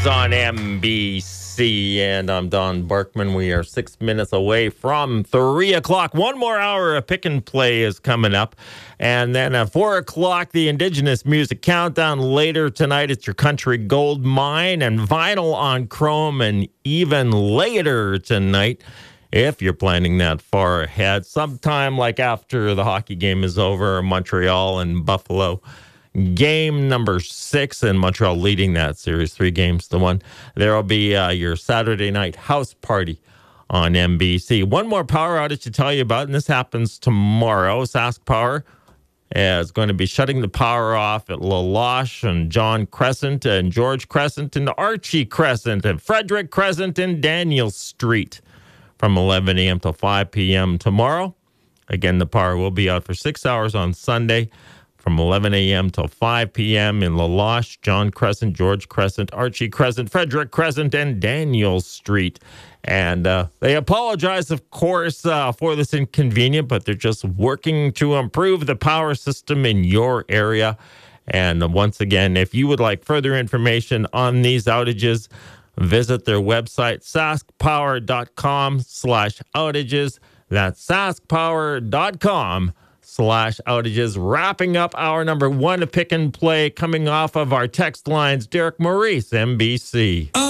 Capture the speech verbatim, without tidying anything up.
Outages on N B C, and I'm Don Barkman. We are six minutes away from three o'clock. One more hour of Pick and Play is coming up. And then at four o'clock, the Indigenous Music Countdown. Later tonight, it's your Country Gold Mine and Vinyl on Chrome. And even later tonight, if you're planning that far ahead, sometime like after the hockey game is over, Montreal and Buffalo. Game number six, and Montreal leading that series, three games to one. There will be uh, your Saturday night house party on N B C. One more power outage to tell you about, and this happens tomorrow. Sask Power is going to be shutting the power off at La Loche and John Crescent and George Crescent and Archie Crescent and Frederick Crescent and Daniel Street from eleven a.m. till five p.m. tomorrow. Again, the power will be out for six hours on Sunday, from eleven a.m. till five p.m. in La Loche, John Crescent, George Crescent, Archie Crescent, Frederick Crescent, and Daniel Street. And uh, they apologize, of course, uh, for this inconvenience, but they're just working to improve the power system in your area. And once again, if you would like further information on these outages, visit their website, saskpower.com slash outages. That's saskpower.com slash outages. Wrapping up hour number one of Pick and Play, coming off of our text lines, Derek Maurice, N B C.